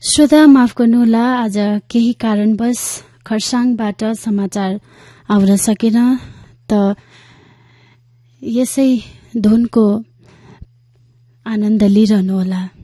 श्रोता माफ गर्नुहोला, आज केही कारणवश खरसाङबाट समाचार आउन सकेन। त यसै धुनको आनन्द लिइरहनुहोला।